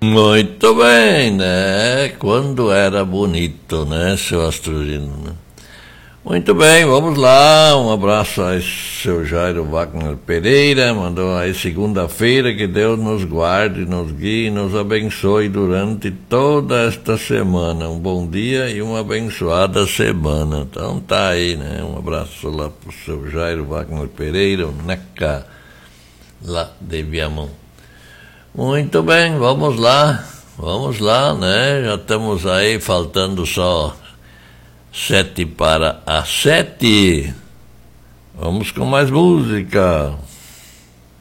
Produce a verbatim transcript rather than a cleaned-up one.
Muito bem, né? Quando era bonito, né, seu Astrolino? Né? Muito bem, vamos lá. Um abraço a seu Jairo Wagner Pereira. Mandou aí segunda-feira, que Deus nos guarde, nos guie e nos abençoe durante toda esta semana. Um bom dia e uma abençoada semana. Então tá aí, né? Um abraço lá pro seu Jairo Wagner Pereira, o Neca, lá de Viamão. Muito bem, vamos lá, vamos lá, né? Já estamos aí, faltando só sete para as sete. Vamos com mais música.